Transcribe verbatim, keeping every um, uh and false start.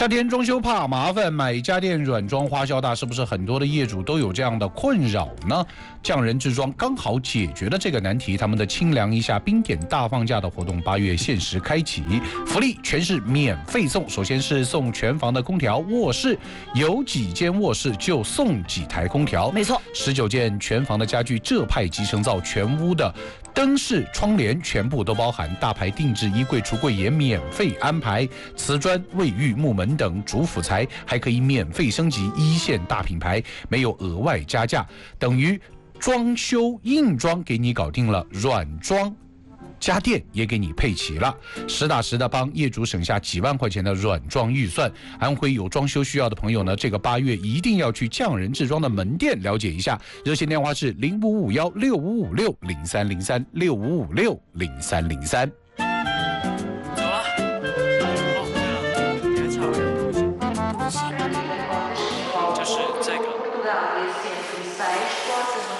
夏天装修怕麻烦，买家电软装花销大，是不是很多的业主都有这样的困扰呢？匠人制装刚好解决了这个难题，他们的清凉一下冰点大放假的活动八月限时开启，福利全是免费送。首先是送全房的空调，卧室有几间卧室就送几台空调， 没错， 十九件全房的家具，浙派集成灶，全屋的灯饰、窗帘全部都包含，大牌定制衣柜、橱柜也免费安排，瓷砖、卫浴、木门等主辅材还可以免费升级，一线大品牌没有额外加价，等于装修硬装给你搞定了，软装家电也给你配齐了，实打实的帮业主省下几万块钱的软装预算。安徽有装修需要的朋友呢，这个八月一定要去匠人制装的门店了解一下，热线电话是零五五幺六五五六零三零三六五五六零三零三。